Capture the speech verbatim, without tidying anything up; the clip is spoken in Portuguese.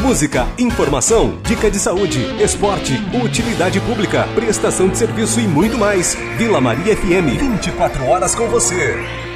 Música, informação, dica de saúde, esporte, utilidade pública, prestação de serviço e muito mais. Vila Maria F M, vinte e quatro horas com você.